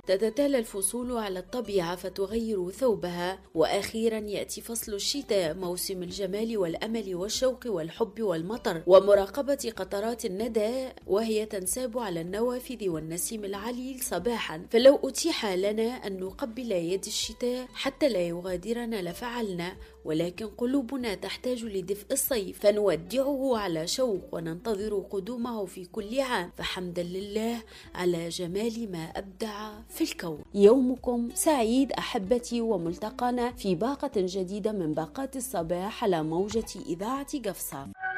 تتتالى الفصول على الطبيعة فتغير ثوبها، وأخيرا يأتي فصل الشتاء، موسم الجمال والأمل والشوق والحب والمطر ومراقبة قطرات الندى وهي تنساب على النوافذ والنسيم العليل صباحا. فلو أتيح لنا أن نقبل يد الشتاء حتى لا يغادرنا لفعلنا، ولكن قلوبنا تحتاج لدفء الصيف فنودعه على شوق وننتظر قدومه في كل عام، فحمدا لله على جمال ما أبدع في الكون. يومكم سعيد أحبتي، وملتقانا في باقة جديدة من باقات الصباح على موجة إذاعة قفصة.